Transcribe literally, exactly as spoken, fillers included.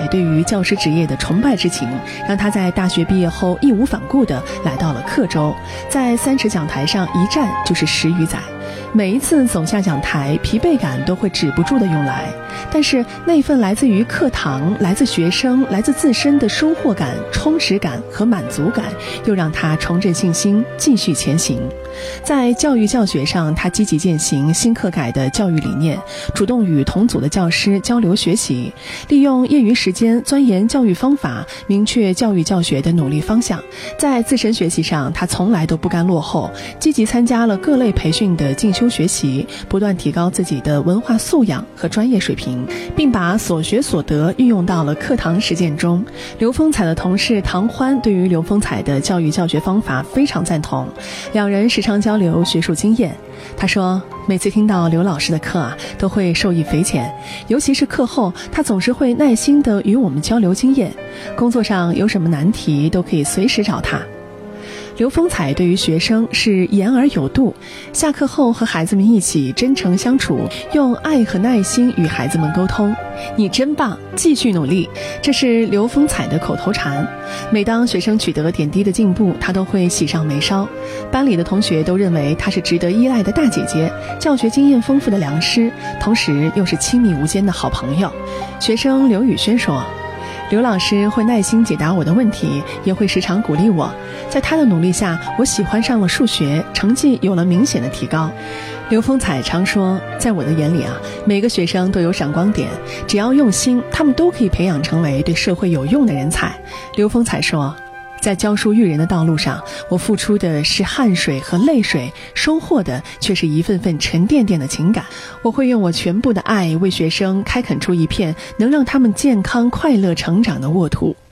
对于教师职业的崇拜之情，让他在大学毕业后义无反顾地来到了克州，在三尺讲台上一站就是十余载。每一次走下讲台，疲惫感都会止不住地涌来，但是那份来自于课堂、来自学生、来自自身的收获感、充实感和满足感，又让他重振信心，继续前行。在教育教学上，他积极践行新课改的教育理念，主动与同组的教师交流学习，利用业余时间钻研教育方法，明确教育教学的努力方向。在自身学习上，他从来都不甘落后，积极参加了各类培训的进修学习，不断提高自己的文化素养和专业水平，并把所学所得运用到了课堂实践中。刘丰采的同事唐欢对于刘丰采的教育教学方法非常赞同，两人时常交流学术经验。他说，每次听到刘老师的课啊，都会受益匪浅，尤其是课后，他总是会耐心地与我们交流经验，工作上有什么难题都可以随时找他。刘丰采对于学生是言而有度，下课后和孩子们一起真诚相处，用爱和耐心与孩子们沟通。你真棒，继续努力，这是刘丰采的口头禅。每当学生取得点滴的进步，他都会喜上眉梢。班里的同学都认为她是值得依赖的大姐姐，教学经验丰富的良师，同时又是亲密无间的好朋友。学生刘宇轩说，刘老师会耐心解答我的问题，也会时常鼓励我。在他的努力下，我喜欢上了数学，成绩有了明显的提高。刘丰采常说，在我的眼里啊，每个学生都有闪光点，只要用心，他们都可以培养成为对社会有用的人才。刘丰采说，在教书育人的道路上，我付出的是汗水和泪水，收获的却是一份份沉甸甸的情感。我会用我全部的爱为学生开垦出一片能让他们健康快乐成长的沃土。